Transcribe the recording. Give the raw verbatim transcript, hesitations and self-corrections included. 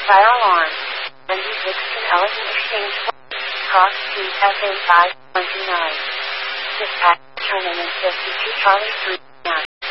Fire alarm. Wendy Dixon Elegant Exchange Cross Street F A five twenty-nine. Dispatch terminal fifty-two Charlie three.